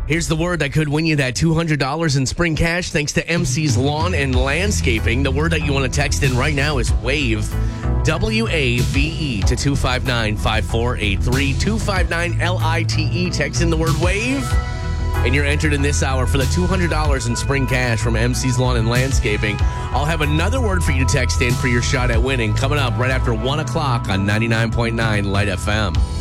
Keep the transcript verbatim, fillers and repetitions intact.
Here's the word that could win you that two hundred dollars in spring cash thanks to M C's Lawn and Landscaping. The word that you want to text in right now is WAVE. W A V E to two five nine, five four eight three. two five nine L I T E. Text in the word WAVE. And you're entered in this hour for the two hundred dollars in spring cash from M C's Lawn and Landscaping. I'll have another word for you to text in for your shot at winning coming up right after one o'clock on ninety-nine point nine Light F M.